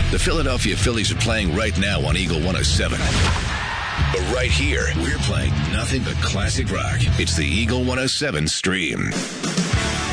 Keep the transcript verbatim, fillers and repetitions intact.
The Philadelphia Phillies are playing right now on Eagle one oh seven. But right here, we're playing nothing but classic rock. It's the Eagle one oh seven stream.